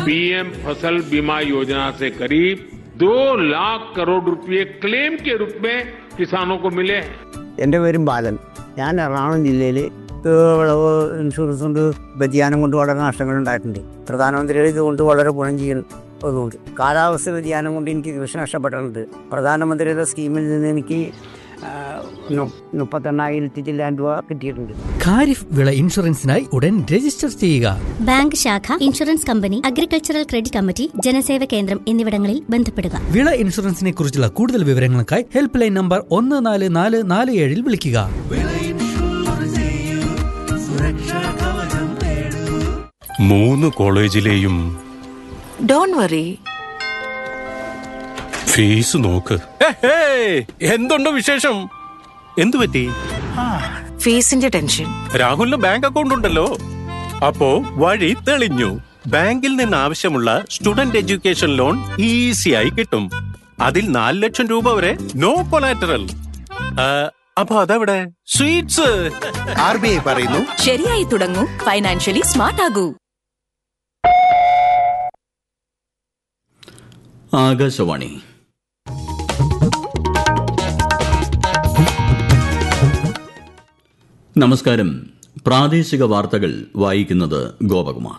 PM फसल बीमा योजना से करीब 2 लाख करोड़ रुपए क्लेम के रूप में किसानों को मिले हैं। എൻ്റെ പേരും ബാലൻ. ഞാൻ എറണാകുളം ജില്ലയിൽ വിളവ് ഇൻഷുറൻസ് കൊണ്ട് വ്യതിയാനം കൊണ്ട് വളരെ നഷ്ടങ്ങൾ ഉണ്ടായിട്ടുണ്ട്. പ്രധാനമന്ത്രിയുടെ ഇതുകൊണ്ട് വളരെ ഗുണം ചെയ്യുന്നതുകൊണ്ട് കാലാവസ്ഥ വ്യതിയാനം കൊണ്ട് എനിക്ക് കൃഷി നഷ്ടപ്പെട്ടിട്ടുണ്ട്. പ്രധാനമന്ത്രിയുടെ സ്കീമിൽ നിന്ന് എനിക്ക് 38,000 ചില്ലാൻ രൂപ കിട്ടിയിട്ടുണ്ട്. ഖാരിഫ് വിള ഇൻഷുറൻസിനായി ഉടൻ രജിസ്റ്റർ ചെയ്യുക. ബാങ്ക് ശാഖ, insurance company, agricultural credit committee, ജനസേവ കേന്ദ്രം എന്നിവിടങ്ങളിൽ ബന്ധപ്പെടുക. വിള ഇൻഷുറൻസിനെ കുറിച്ചുള്ള കൂടുതൽ വിവരങ്ങൾക്കായി ഹെൽപ്പ് ലൈൻ നമ്പർ 14447 വിളിക്കുക. 3 കോളേജിലെയും ഡോണ്ട് വറി, ഫീസ് നോക്ക്. എന്തുണ്ട് വിശേഷം? എന്തു പറ്റി? ഫീസിന്റെ ടെൻഷൻ. രാഹുലിന് ബാങ്ക് അക്കൗണ്ട് ഉണ്ടല്ലോ, അപ്പോ വഴി തെളിഞ്ഞു. ബാങ്കിൽ നിന്ന് ആവശ്യമുള്ള സ്റ്റുഡന്റ് എഡ്യൂക്കേഷൻ ലോൺ ഈസിയായി കിട്ടും. അതിൽ 4 ലക്ഷം രൂപ വരെ നോ കൊളാറ്ററൽ. അപ്പൊ അതെവിടെ? സ്വീറ്റ്സ്. RBI പറയുന്നു, ശരിയായി തുടങ്ങൂ, ഫൈനാൻഷ്യലി സ്മാർട്ട് ആകൂ. ആകാശവാണി. നമസ്കാരം. പ്രാദേശിക വാർത്തകൾ വായിക്കുന്നത് ഗോപകുമാർ.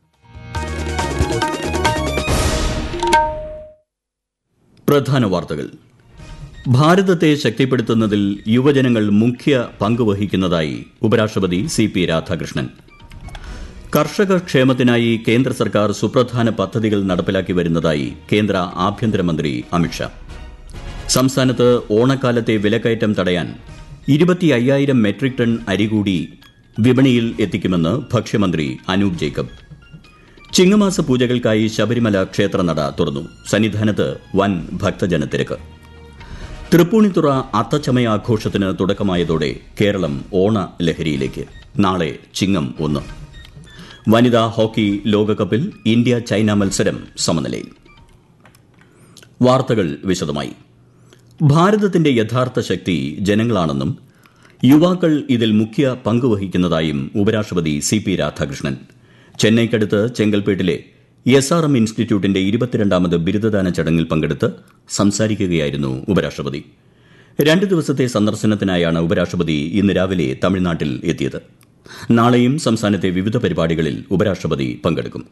പ്രധാന വാർത്തകൾ. ഭാരതത്തെ ശക്തിപ്പെടുത്തുന്നതിൽ യുവജനങ്ങൾ മുഖ്യ പങ്കുവഹിക്കുന്നതായി ഉപരാഷ്ട്രപതി CP രാധാകൃഷ്ണൻ. കർഷക ക്ഷേമത്തിനായി കേന്ദ്ര സർക്കാർ സുപ്രധാന പദ്ധതികൾ നടപ്പിലാക്കി വരുന്നതായി കേന്ദ്ര ആഭ്യന്തരമന്ത്രി അമിത്ഷാ. സംസ്ഥാനത്ത് ഓണക്കാലത്തെ വിലക്കയറ്റം തടയാൻ 25,000 മെട്രിക് ടൺ അരി കൂടി വിപണിയിൽ എത്തിക്കുമെന്ന് ഭക്ഷ്യമന്ത്രി അനൂപ് ജേക്കബ്. ചിങ്ങമാസ പൂജകൾക്കായി ശബരിമല ക്ഷേത്രനട തുറന്നു. സന്നിധാനത്ത് വൻ ഭക്തജനത്തിരക്ക്. തൃപ്പൂണിത്തുറ അത്തച്ചമയാഘോഷത്തിന് തുടക്കമായതോടെ കേരളം ഓണ ലഹരിയിലേക്ക്. നാളെ ചിങ്ങം 1. വനിതാ ഹോക്കി ലോകകപ്പിൽ ഇന്ത്യ ചൈന മത്സരം സമനിലയിൽ. വാർത്തകൾ വിശദമായി. ഭാരതത്തിന്റെ യഥാർത്ഥ ശക്തി ജനങ്ങളാണെന്നും യുവാക്കൾ ഇതിൽ മുഖ്യ പങ്കുവഹിക്കുന്നതായും ഉപരാഷ്ട്രപതി CP രാധാകൃഷ്ണൻ. ചെന്നൈക്കടുത്ത് ചെങ്കൽപ്പേട്ടിലെ SRM ഇൻസ്റ്റിറ്റ്യൂട്ടിന്റെ 22ാമത് ബിരുദദാന ചടങ്ങിൽ പങ്കെടുത്ത് സംസാരിക്കുകയായിരുന്നു ഉപരാഷ്ട്രപതി. 2 ദിവസത്തെ സന്ദർശനത്തിനായാണ് ഉപരാഷ്ട്രപതി ഇന്ന് രാവിലെ തമിഴ്നാട്ടിൽ എത്തിയത്. നാളെയും സംസ്ഥാനത്തെ വിവിധ പരിപാടികളിൽ ഉപരാഷ്ട്രപതി പങ്കെടുക്കും.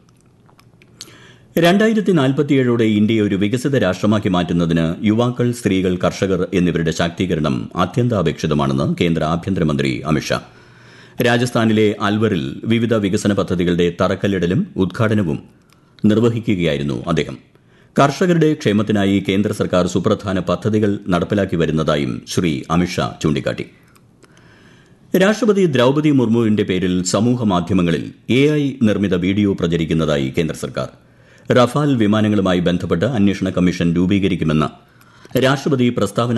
2047ഓടെ ഇന്ത്യയെ ഒരു വികസിത രാഷ്ട്രമാക്കി മാറ്റുന്നതിന് യുവാക്കൾ, സ്ത്രീകൾ, കർഷകർ എന്നിവരുടെ ശാക്തീകരണം അത്യന്താപേക്ഷിതമാണെന്ന് കേന്ദ്ര ആഭ്യന്തരമന്ത്രി അമിത്ഷാ. രാജസ്ഥാനിലെ അൽവറിൽ വിവിധ വികസന പദ്ധതികളുടെ തറക്കല്ലിടലും ഉദ്ഘാടനവും നിർവഹിക്കുകയായിരുന്നു അദ്ദേഹം. കർഷകരുടെ ക്ഷേമത്തിനായി കേന്ദ്ര സർക്കാർ സുപ്രധാന പദ്ധതികൾ നടപ്പിലാക്കി വരുന്നതായും ശ്രീ അമിത്ഷാ ചൂണ്ടിക്കാട്ടി. രാഷ്ട്രപതി ദ്രൌപദി മുർമുവിന്റെ പേരിൽ സമൂഹമാധ്യമങ്ങളിൽ AI നിർമ്മിത വീഡിയോ പ്രചരിക്കുന്നതായി കേന്ദ്ര സർക്കാർ. റഫാൽ വിമാനങ്ങളുമായി ബന്ധപ്പെട്ട് അന്വേഷണ കമ്മീഷൻ രൂപീകരിക്കുമെന്ന് രാഷ്ട്രപതി പ്രസ്താവന